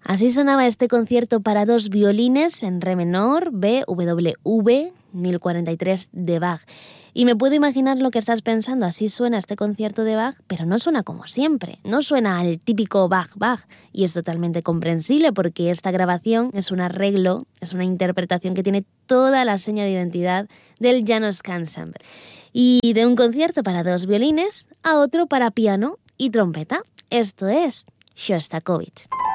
Así sonaba este concierto para dos violines en re menor, BWV 1043 de Bach. Y me puedo imaginar lo que estás pensando, así suena este concierto de Bach, pero no suena como siempre, no suena al típico Bach. Y es totalmente comprensible porque esta grabación es un arreglo, es una interpretación que tiene toda la seña de identidad del Janos Ensemble. Y de un concierto para dos violines a otro para piano y trompeta. Esto es Shostakovich.